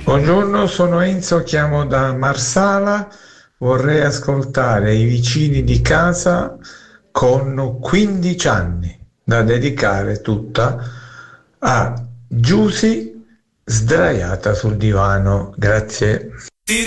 Buongiorno, sono Enzo, chiamo da Marsala. Vorrei ascoltare i vicini di casa con 15 anni da dedicare tutta a Giusy sdraiata sul divano. Grazie.